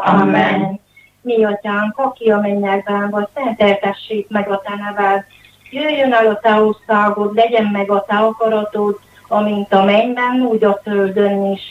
Amen. Mi atyánk, aki a mennyekben vagy, szenteltessék meg a te neved. Jöjjön el a te országod, legyen meg a te akaratod, amint a mennyben, úgy a földön is.